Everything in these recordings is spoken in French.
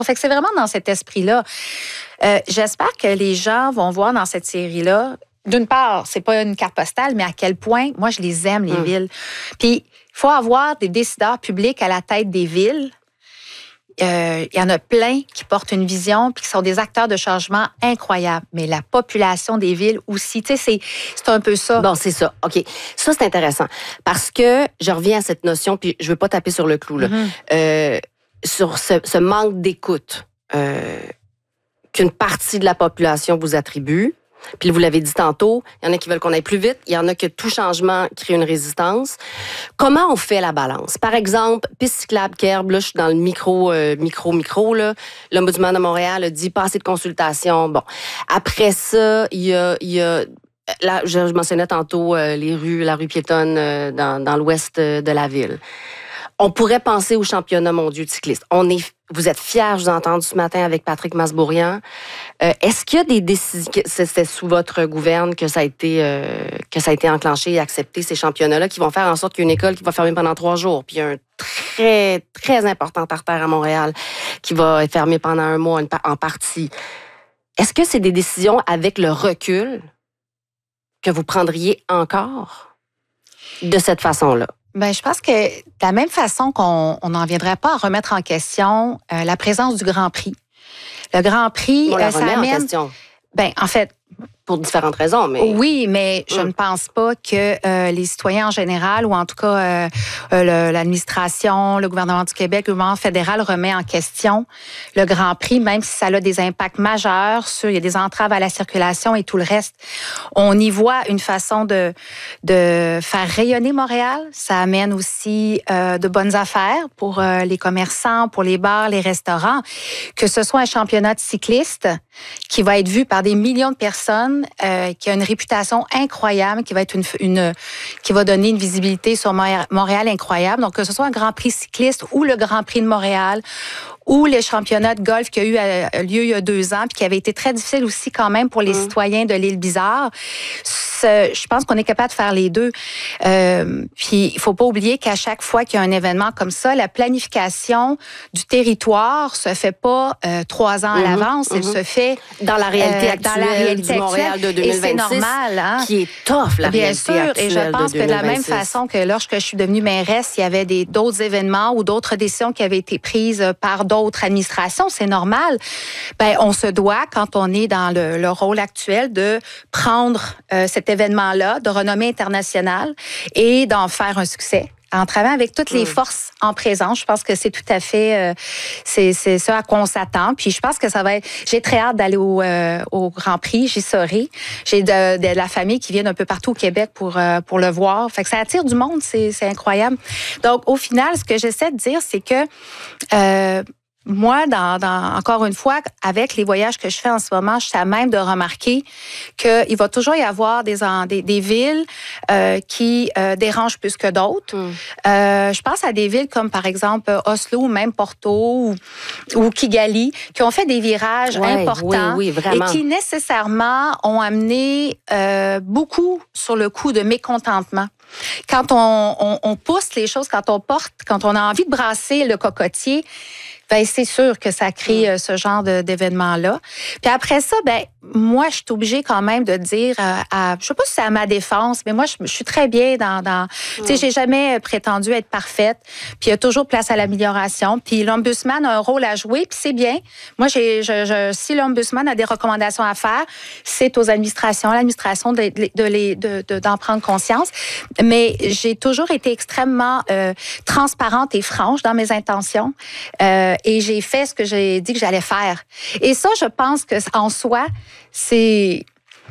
Fait que c'est vraiment dans cet esprit-là. J'espère que les gens vont voir dans cette série-là, d'une part, c'est pas une carte postale, mais à quel point, moi, je les aime, les villes. Puis, il faut avoir des décideurs publics à la tête des villes. Il y en a plein qui portent une vision puis qui sont des acteurs de changement incroyables. Mais la population des villes aussi, tu sais, c'est un peu ça. Bon, c'est ça. OK. Ça, c'est intéressant. Parce que je reviens à cette notion, puis je veux pas taper sur le clou, là. Sur ce manque d'écoute qu'une partie de la population vous attribue. Puis vous l'avez dit tantôt, il y en a qui veulent qu'on aille plus vite, il y en a que tout changement crée une résistance. Comment on fait la balance? Par exemple, piste cyclable, Kerb, là, je suis dans le micro, là. L'Ombudsman de Montréal a dit pas assez de consultations. Bon. Après ça, il y a là, je mentionnais tantôt la rue piétonne dans l'ouest de la ville. On pourrait penser au championnat mondial de cyclistes. Vous êtes fiers, je vous ai entendu ce matin avec Patrick Masbourian. Est-ce qu'il y a des décisions, c'est sous votre gouverne que ça a été enclenché et accepté, ces championnats-là, qui vont faire en sorte qu'il y a une école qui va fermer pendant 3 jours, puis il y a un très, très important artère à Montréal qui va être fermé pendant 1 mois en partie. Est-ce que c'est des décisions avec le recul que vous prendriez encore de cette façon-là? Ben, je pense que de la même façon qu'on n'en viendrait pas à remettre en question la présence du Grand Prix. Le Grand Prix, on la remet ça amène. En question. Ben, en fait. Pour différentes raisons, mais... Oui, mais je ne pense pas que les citoyens en général, ou en tout cas l'administration, le gouvernement du Québec, le gouvernement fédéral remet en question le Grand Prix, même si ça a des impacts majeurs il y a des entraves à la circulation et tout le reste. On y voit une façon de faire rayonner Montréal. Ça amène aussi de bonnes affaires pour les commerçants, pour les bars, les restaurants. Que ce soit un championnat de cyclistes qui va être vu par des millions de personnes, qui a une réputation incroyable, qui va être qui va donner une visibilité sur Montréal incroyable. Donc, que ce soit un Grand Prix cycliste ou le Grand Prix de Montréal ou les championnats de golf qui a eu lieu il y a 2 ans, puis qui avait été très difficile aussi quand même pour les citoyens de l'île Bizarre. Je pense qu'on est capable de faire les deux. Puis il faut pas oublier qu'à chaque fois qu'il y a un événement comme ça, la planification du territoire se fait pas 3 ans à l'avance. Elle se fait dans la réalité actuelle du Montréal de 2026. Et c'est normal, hein? Qui est tough, la Bien réalité sûr, actuelle et je pense de que de la 2026. même façon que lorsque je suis devenue mairesse, il y avait d'autres événements ou d'autres décisions qui avaient été prises par d'autres administrations, c'est normal. Ben, on se doit, quand on est dans le rôle actuel, de prendre cet événement-là, de renommée internationale, et d'en faire un succès. En travaillant avec toutes les forces en présence, je pense que c'est tout à fait c'est ça à quoi on s'attend. Puis je pense que ça va être. J'ai très hâte d'aller au Grand Prix. J'y serai. J'ai de la famille qui vient d'un peu partout au Québec pour le voir. Fait que ça attire du monde, c'est incroyable. Donc au final, ce que j'essaie de dire, c'est que moi, encore une fois, avec les voyages que je fais en ce moment, je suis à même de remarquer qu'il va toujours y avoir des villes qui dérangent plus que d'autres. Je pense à des villes comme, par exemple, Oslo ou même Porto ou Kigali, qui ont fait des virages importants oui, vraiment. et qui nécessairement ont amené beaucoup sur le coup de mécontentement. Quand on pousse les choses, quand on a envie de brasser le cocotier, ben c'est sûr que ça crée ce genre d'événement-là. Puis après ça, ben moi, je suis obligée quand même de dire, je sais pas si c'est à ma défense, mais moi, je suis très bien dans tu sais, j'ai jamais prétendu être parfaite. Puis il y a toujours place à l'amélioration. Puis l'Ombudsman a un rôle à jouer, puis c'est bien. Moi, si l'Ombudsman a des recommandations à faire, c'est aux administrations, à l'administration d'en prendre conscience. Mais j'ai toujours été extrêmement transparente et franche dans mes intentions. Et j'ai fait ce que j'ai dit que j'allais faire. Et ça, je pense que en soi, c'est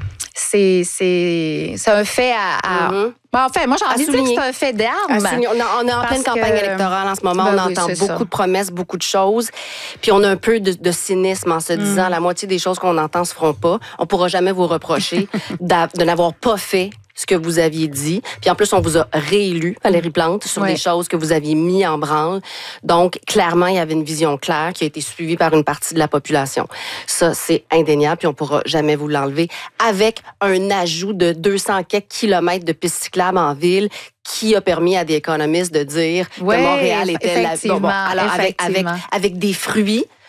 un fait à bon, enfin, moi, j'ai envie de dire que c'est un fait d'armes. On est en pleine campagne électorale en ce moment. On entend beaucoup de promesses, beaucoup de choses. Puis on a un peu de cynisme en se disant la moitié des choses qu'on entend se feront pas. On pourra jamais vous reprocher de n'avoir pas fait ce que vous aviez dit. Puis en plus, on vous a réélu, Valérie Plante, sur des choses que vous aviez mis en branle. Donc, clairement, il y avait une vision claire qui a été suivie par une partie de la population. Ça, c'est indéniable, puis on pourra jamais vous l'enlever. Avec un ajout de 200 quelques kilomètres de pistes cyclables en ville qui a permis à des économistes de dire que Montréal était effectivement. Alors, avec des fruits